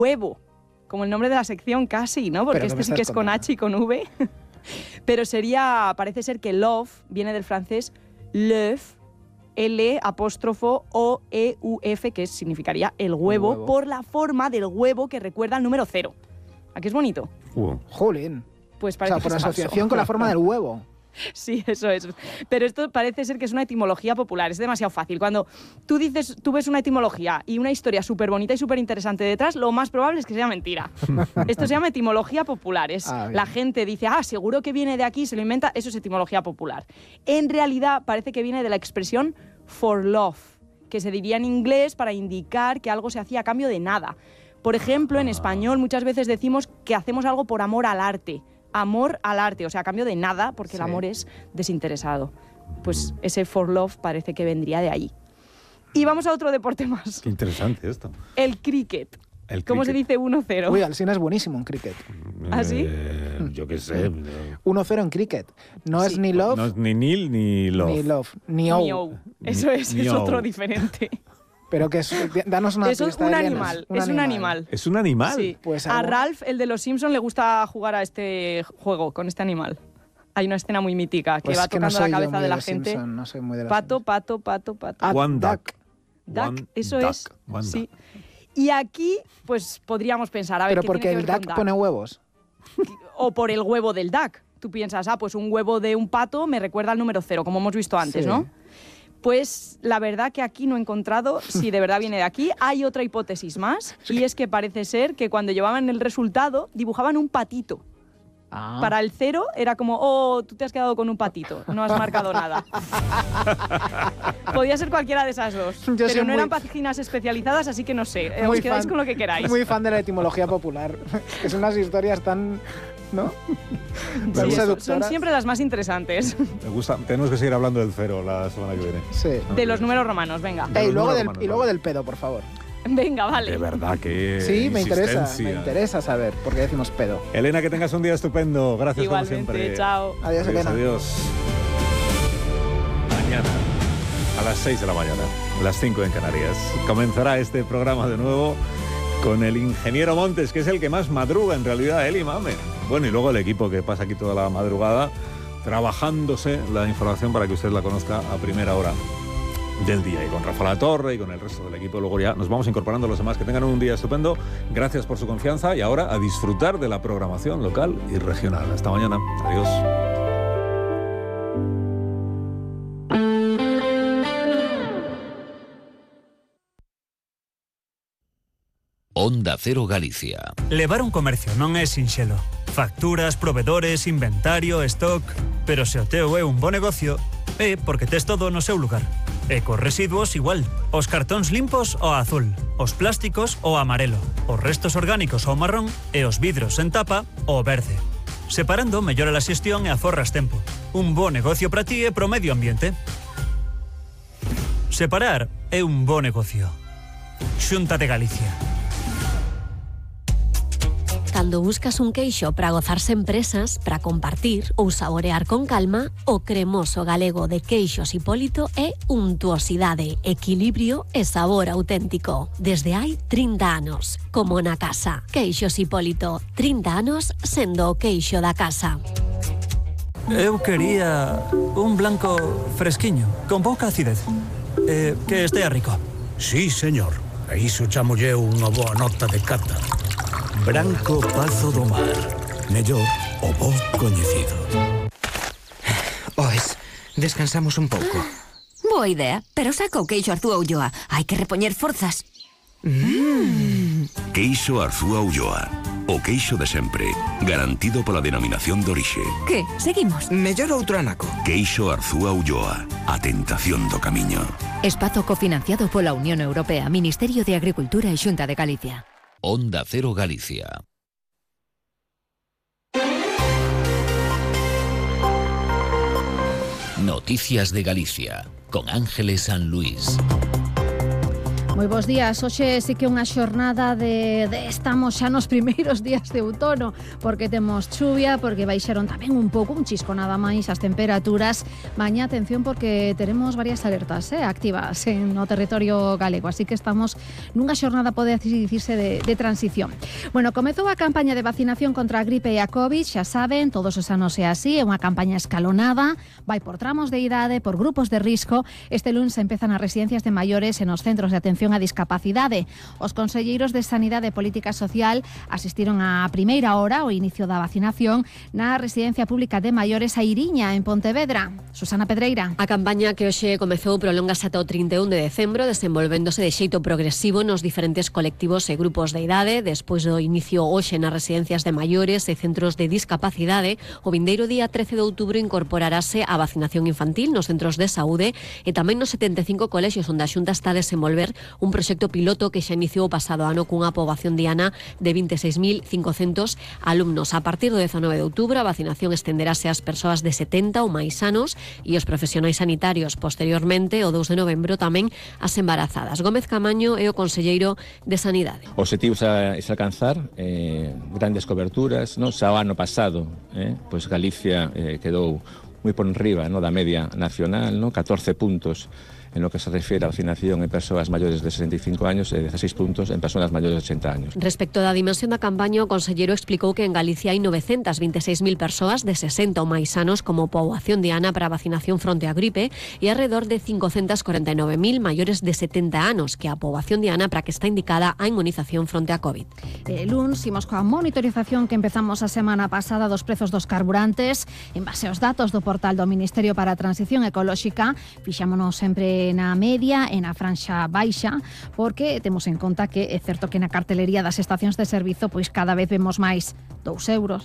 huevo, como el nombre de la sección casi, ¿no? Porque este sí que es con H y con V. Pero parece ser que love viene del francés l'œuf, L''O''E''U''F, que significaría el huevo, por la forma del huevo que recuerda al número 0. ¿A qué es bonito? Jolín. Pues parece por que es asociación falso. con la forma del huevo. Sí, eso es. Pero esto parece ser que es una etimología popular, es demasiado fácil. Cuando tú ves una etimología y una historia súper bonita y súper interesante detrás, lo más probable es que sea mentira. Esto se llama etimología popular. La gente dice, seguro que viene de aquí, se lo inventa, eso es etimología popular. En realidad parece que viene de la expresión for love, que se diría en inglés para indicar que algo se hacía a cambio de nada. Por ejemplo, en español muchas veces decimos que hacemos algo por amor al arte. Amor al arte, o sea, a cambio de nada, porque el amor es desinteresado. Pues ese for love parece que vendría de ahí. Y vamos a otro deporte más. Qué interesante esto. El cricket. ¿Cómo se dice 1-0? Uy, Alsina es buenísimo en cricket. ¿Ah, sí? Yo qué sé. 1-0 en cricket. No es ni love. No es ni nil ni love. Ni love. Ni o. Eso es otro diferente. Pero que danos una pista. Es un animal. Es un animal. ¿Es un animal? Sí. Pues a Ralph, el de los Simpsons, le gusta jugar a este juego con este animal. Hay una escena muy mítica que va tocando la cabeza de la gente. No soy muy de pato. One duck. Duck, eso es. Sí. Y aquí, pues podríamos pensar, a ver, pero ¿qué porque tiene el que ver duck con pone huevos. O por el huevo del duck. Tú piensas, pues un huevo de un pato me recuerda al número 0, como hemos visto antes, ¿no? Pues la verdad que aquí no he encontrado si de verdad viene de aquí. Hay otra hipótesis más, y es que parece ser que cuando llevaban el resultado dibujaban un patito. Para el 0 era como, tú te has quedado con un patito, no has marcado nada. Podía ser cualquiera de esas dos, pero no eran páginas especializadas, así que no sé, os quedáis con lo que queráis. Muy fan de la etimología popular, que son unas historias tan... ¿no? Sí, son siempre las más interesantes. Me gusta. Tenemos que seguir hablando del 0 la semana que viene. Sí. De los números romanos, venga. Y luego del pedo, por favor. Venga, vale. De verdad que sí, me interesa saber por qué decimos pedo. Elena, que tengas un día estupendo. Gracias. Igualmente, como siempre. Chao. Adiós, Elena. Adiós. Mañana, a las 6 de la mañana, las 5 en Canarias, comenzará este programa de nuevo con el ingeniero Montes, que es el que más madruga en realidad, él y Mame. Bueno, y luego el equipo que pasa aquí toda la madrugada trabajándose la información para que usted la conozca a primera hora del día. Y con Rafa La Torre y con el resto del equipo luego ya nos vamos incorporando los demás. Que tengan un día estupendo. Gracias por su confianza y ahora a disfrutar de la programación local y regional. Hasta mañana. Adiós. Onda Cero Galicia. Levar un comercio non é sinxelo. Facturas, provedores, inventario, stock... Pero se o teu é un bo negocio, é porque tes todo no seu lugar. E cos residuos igual. Os cartóns limpos ao azul, os plásticos ao amarelo, os restos orgánicos ao marrón e os vidros en tapa ao verde. Separando mellora a xestión e aforras tempo. Un bo negocio para ti e pro medio ambiente. Separar é un bo negocio. Xunta de Galicia. Cando buscas un queixo para gozarse en presas, para compartir ou saborear con calma, o cremoso galego de Queixos Hipólito é untuosidade, equilibrio e sabor auténtico. Desde hai 30 anos, como na casa. Queixos Hipólito, 30 anos sendo o queixo da casa. Eu quería un blanco fresquiño, con pouca acidez. Que estea rico. Sí, señor. A iso chamolle unha boa nota de cata. Branco Pazo do Mar. Mellor o bo coñecido. Oes, descansamos un pouco. Boa idea, pero saca o queixo Arzúa Ulloa. Hai que repoñer forzas. Queixo Arzúa Ulloa. O queixo de sempre. Garantido pola denominación de orixe. Que? Seguimos? Mellor outro anaco. Queixo Arzúa Ulloa. A tentación do camiño. Espazo cofinanciado pola Unión Europea, Ministerio de Agricultura e Xunta de Galicia. Onda Cero Galicia. Noticias de Galicia, con Ángeles San Luis. Moi bons días, hoxe sí que unha xornada de estamos xa nos primeiros días de outono, porque temos chuvia, porque baixaron tamén un pouco, un chisco nada máis as temperaturas. Mañá, atención, porque teremos varias alertas activas no territorio galego, así que estamos nunha xornada, pode dicirse, de transición. Bueno, comezou a campaña de vacinación contra a gripe e a COVID, xa saben, todos os anos é así, é unha campaña escalonada, vai por tramos de idade, por grupos de risco. Este lunes empezan as residencias de maiores e nos centros de atención a discapacidade. Os conselleiros de Sanidade e Política Social asistiron á primeira hora ao inicio da vacinación na residencia pública de maiores a Iriña, en Pontevedra. Susana Pedreira. A campaña que hoxe comezou prolongase ata o 31 de decembro, desenvolvéndose de xeito progresivo nos diferentes colectivos e grupos de idade. Despois do inicio hoxe nas residencias de maiores e centros de discapacidade, o vindeiro día 13 de outubro incorporarase a vacinación infantil nos centros de saúde e tamén nos 75 colexios onde a Xunta está a desenvolver un proxecto piloto que xa iniciou o pasado ano cunha poboación diana de 26.500 alumnos. A partir do 19 de outubro a vacinación estenderase ás persoas de 70 ou máis anos e os profesionais sanitarios. Posteriormente, o 2 de novembro, tamén as embarazadas. Gómez Camaño é o conselleiro de Sanidade. O objetivo é alcanzar grandes coberturas, no? Xa o ano pasado, pois Galicia quedou moi por enriba, no, da media nacional, no? 14 puntos en lo que se refiere a vacinación en persoas maiores de 65 años e 16 puntos en persoas maiores de 80 años. Respecto da dimensión da campaña, o conselleiro explicou que en Galicia hai 926.000 persoas de 60 ou máis anos como poboación diana para a vacinación fronte á gripe e alrededor de 549.000 maiores de 70 anos, que a poboación diana para que está indicada a inmunización fronte á COVID. Luns, imos coa monitorización que empezamos a semana pasada dos prezos dos carburantes. En base aos datos do portal do Ministerio para a Transición Ecolóxica, fixámonos sempre na media e na franxa baixa, porque temos en conta que é certo que na cartelería das estacións de servizo pois cada vez vemos máis 2 euros.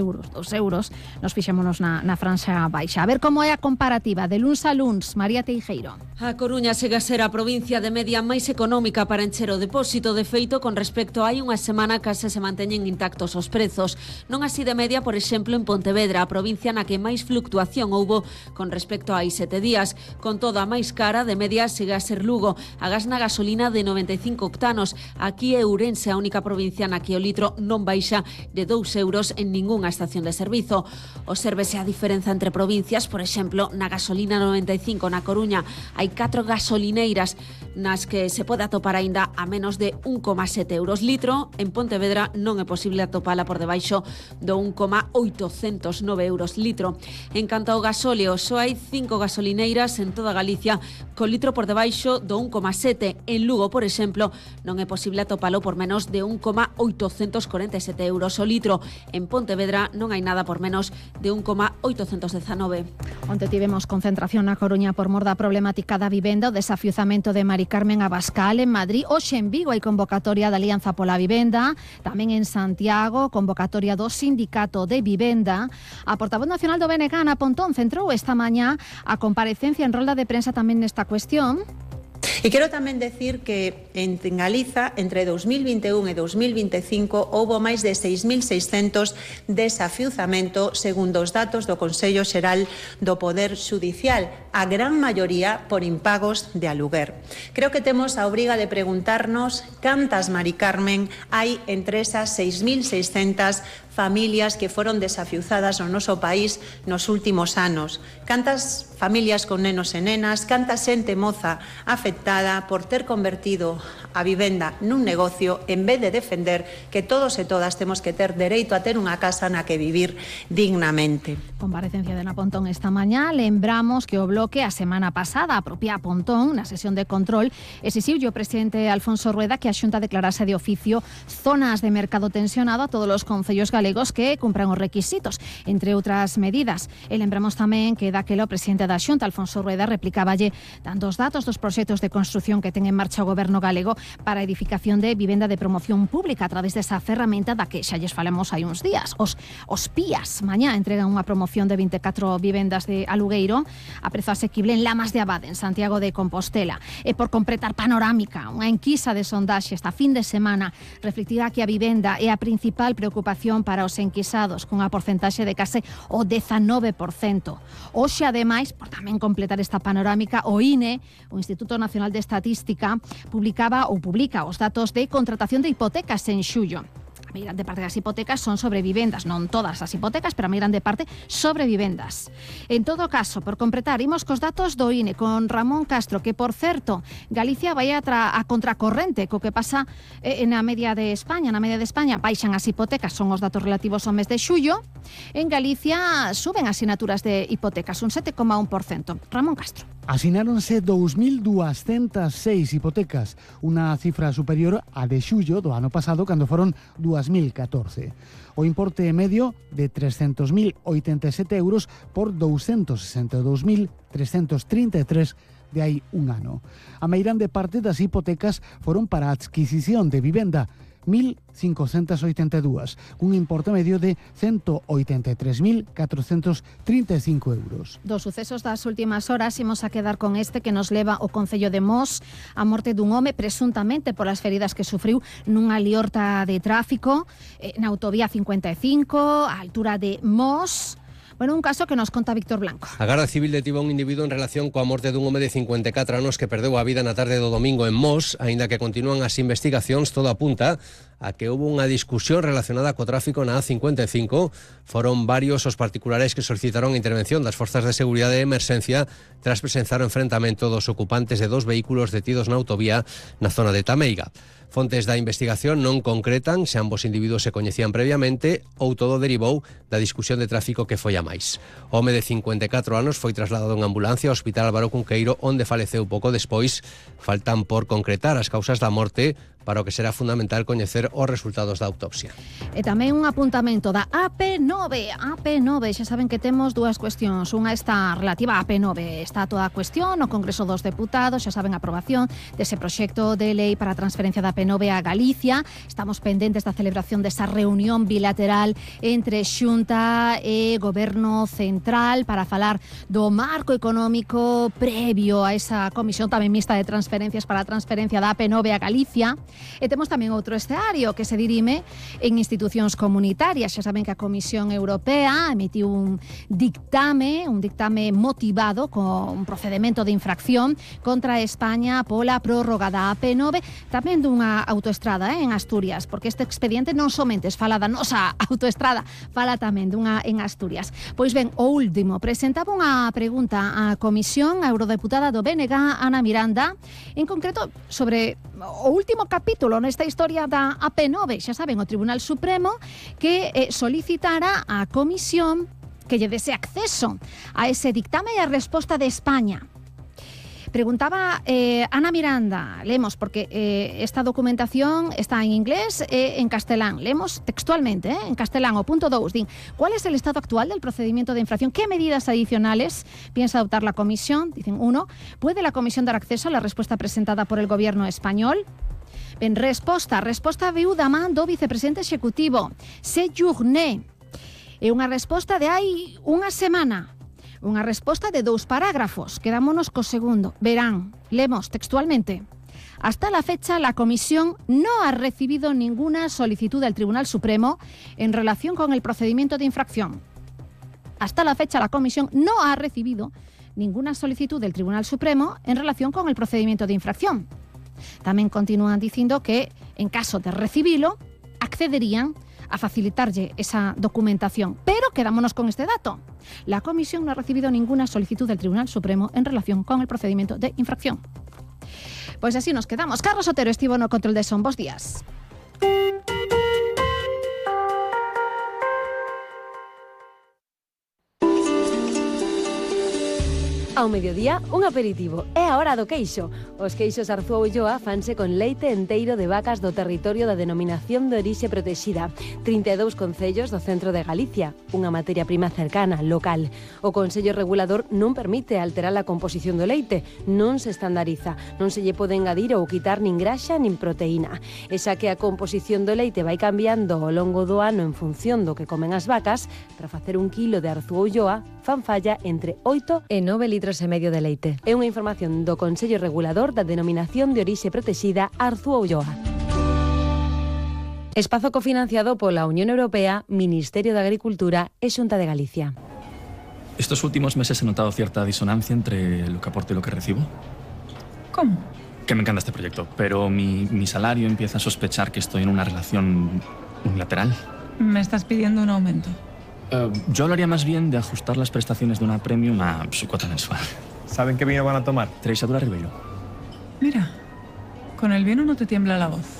Nos fixámonos na franxa baixa. A ver como é a comparativa de luns a luns. María Teijeiro. A Coruña segue a ser a provincia de media máis económica para encher o depósito. De feito, con respecto a hai unha semana case se manteñen intactos os prezos. Non así de media, por exemplo, en Pontevedra, a provincia na que máis fluctuación houbo con respecto a hai 7 días. Con toda a máis cara, de media segue a ser Lugo. A gas na gasolina de 95 octanos. Aquí é Ourense a única provincia na que o litro non baixa de 2 euros en ningunha estación de servizo. Obsérvese a diferenza entre provincias. Por exemplo, na gasolina 95 na Coruña hai 4 gasolineiras nas que se pode atopar aínda a menos de 1,7 euros litro. En Pontevedra non é posible atopala por debaixo do 1,809 euros litro. En canto ao gasóleo, só hai 5 gasolineiras en toda Galicia co litro por debaixo do 1,7. En Lugo, por exemplo, non é posible atopalo por menos de 1,847 euros o litro. En Pontevedra non hai nada por menos de 1,819. Onte tivemos concentración na Coruña por mor da problemática da vivenda, o desafiuzamento de Mari Carmen Abascal en Madrid. Hoxe en Vigo hai convocatoria da Alianza pola Vivenda, tamén en Santiago, convocatoria do Sindicato de Vivenda. A portavoz nacional do BNG, Ana Pontón, centrou esta mañá a comparecencia en rolda de prensa tamén nesta cuestión. E quero tamén decir que en Galiza, entre 2021 e 2025, houbo máis de 6.600 desafiuzamento, segundo os datos do Consello Xeral do Poder Xudicial, a gran maioría por impagos de aluguer. Creo que temos a obriga de preguntarnos cantas Mari Carmen hai entre esas 6.600 familias que foron desafiuzadas no noso país nos últimos anos. Cantas familias con nenos e nenas, canta xente moza afectada por ter convertido a vivenda nun negocio en vez de defender que todos e todas temos que ter dereito a ter unha casa na que vivir dignamente. Comparecencia de Ana Pontón esta mañá. Lembramos que o bloque a semana pasada, a propia Pontón, na sesión de control, exixiu o presidente Alfonso Rueda que a Xunta declarase de oficio zonas de mercado tensionado a todos os concellos galegos que cumpran os requisitos, entre outras medidas. E lembramos tamén que daquela o presidente da Xunta, Alfonso Rueda, replicáballe dando os datos dos proxectos de construción que ten en marcha o goberno galego para a edificación de vivenda de promoción pública a través desa ferramenta da que xa lles falamos hai uns días. Os PIAs mañá entregan unha promoción de 24 vivendas de alugueiro a prezo asequible en Lamas de Abade, en Santiago de Compostela. E por completar Panorámica, unha enquisa de sondaxe esta fin de semana reflectida que a vivenda é a principal preocupación para os enquisados, cunha porcentaxe de case o 19%. Hoxe, ademais, por tamén completar esta panorámica, o INE, o Instituto Nacional de Estatística, publica os datos de contratación de hipotecas en xullo. A grande parte das hipotecas son sobre vivendas, non todas as hipotecas, pero a grande parte sobre vivendas. En todo caso, por completar, imos cos datos do INE con Ramón Castro, que, por certo, Galicia vai a contracorrente co que pasa na media de España. Na media de España baixan as hipotecas, son os datos relativos ao mes de xullo. En Galicia suben as sinaturas de hipotecas, un 7,1%. Ramón Castro. Asináronse 2.206 hipotecas, unha cifra superior á de xullo do ano pasado, cando foron 2014. O importe medio de 300.087 euros por 262.333 de hai un ano. A meirande parte das hipotecas foron para a adquisición de vivenda, 1.582, un importe medio de 183.435 euros. Dos sucesos das últimas horas imos a quedar con este que nos leva o Concello de Mos, a morte dun home presuntamente polas feridas que sufriu nunha liorta de tráfico na autovía 55, á altura de Mos. Bueno, un caso que nos conta Víctor Blanco. A Garda Civil detivo a un individuo en relación coa morte dun home de 54 anos que perdeu a vida na tarde do domingo en Mos, aínda que continúan as investigacións, todo apunta a que houve unha discusión relacionada co tráfico na A55. Foron varios os particulares que solicitaron a intervención das forzas de seguridade de emerxencia tras presenciar o enfrentamento dos ocupantes de dos vehículos detidos na autovía na zona de Tameiga. Fontes da investigación non concretan se ambos individuos se coñecían previamente ou todo derivou da discusión de tráfico que foi a máis. O home de 54 anos foi trasladado en ambulancia ao Hospital Álvaro Cunqueiro, onde faleceu pouco despois. Faltan por concretar as causas da morte, para o que será fundamental coñecer os resultados da autopsia. E tamén un apuntamento da AP9. Xa saben que temos dúas cuestións. Unha está relativa á AP9. Está toda a cuestión no Congreso dos Deputados, xa saben, a aprobación dese proxecto de lei para a transferencia da AP9 a Galicia. Estamos pendentes da celebración desa reunión bilateral entre Xunta e Goberno Central para falar do marco económico previo a esa comisión tamén mixta de transferencias para a transferencia da AP9 a Galicia. E temos tamén outro escenario que se dirime en institucións comunitarias. Xa saben que a Comisión Europea emitiu un dictame motivado con un procedimento de infracción contra España pola prórroga da AP9, tamén dunha autoestrada en Asturias, porque este expediente non somente fala da nosa autoestrada, fala tamén dunha en Asturias. Pois ben, o último, presentaba unha pregunta á Comisión, a eurodeputada do BNG, Ana Miranda, en concreto sobre o último capítulo nesta historia da AP9. Xa saben, o Tribunal Supremo que solicitara á Comisión que lle dese acceso a ese dictame e a resposta de España. Preguntaba Ana Miranda, lemos, porque esta documentación está en inglés e en castelán. Lemos textualmente, en castelán, o punto 2, din: ¿cuál es el estado actual del procedimiento de infracción? ¿Qué medidas adicionales piensa adoptar la Comisión? Dicen, 1. ¿Puede la Comisión dar acceso a la respuesta presentada por el Gobierno español? Ben, resposta viuda man do vicepresidente executivo, Séjourné. É unha resposta de hai unha semana. Unha resposta de 2 parágrafos. Quedámonos co segundo. Verán, lemos textualmente. Hasta la fecha, la Comisión no ha recibido ninguna solicitud del Tribunal Supremo en relación con el procedimiento de infracción. Hasta la fecha, la Comisión no ha recibido ninguna solicitud del Tribunal Supremo en relación con el procedimiento de infracción. Tamén continúan dicindo que, en caso de recibilo, accederían a facilitarlle esa documentación. Pero quedámonos con este dato. La Comisión no ha recibido ninguna solicitud del Tribunal Supremo en relación con el procedimiento de infracción. Pois así nos quedamos. Carlos Otero estivo no control de son. Bos días. Ao mediodía, un aperitivo. É a hora do queixo. Os queixos Arzúa Ulloa fanse con leite enteiro de vacas do territorio da denominación de orixe protexida. 32 concellos do centro de Galicia. Unha materia prima cercana, local. O Consello Regulador non permite alterar a composición do leite. Non se estandariza. Non se lle pode engadir ou quitar nin graxa nin proteína. E xa que a composición do leite vai cambiando ao longo do ano en función do que comen as vacas, para facer 1 kilo de Arzúa Ulloa fan falla entre 8 e 9 litros e medio de leite. É unha información do Consello Regulador da Denominación de Orixe Protexida Arzúa Ulloa. Espazo cofinanciado pola Unión Europea, Ministerio de Agricultura e Xunta de Galicia. Estos últimos meses he notado cierta disonancia entre lo que aporto y lo que recibo. ¿Cómo? Que me encanta este proyecto, pero mi salario empieza a sospechar que estoy en una relación unilateral. ¿Me estás pidiendo un aumento? Yo hablaría más bien de ajustar las prestaciones de una premium a su cuota mensual. ¿Saben qué vino van a tomar? Treixadura Ribeiro. Mira, con el vino no te tiembla la voz.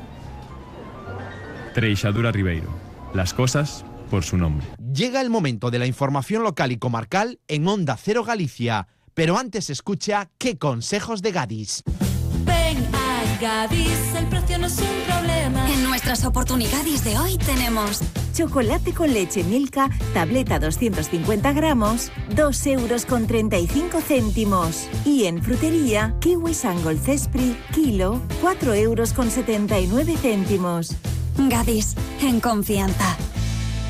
Treixadura Ribeiro. Las cosas por su nombre. Llega el momento de la información local y comarcal en Onda Cero Galicia. Pero antes escucha ¿Qué consejos de Gadis? Ven a Gadis, el precio no es un problema. En nuestras oportunidades de hoy tenemos chocolate con leche Milka, tableta 250 gramos, 2,35 €. Y en frutería, kiwi Sangol Cespri, kilo, 4,79 €. Gadis, en confianza.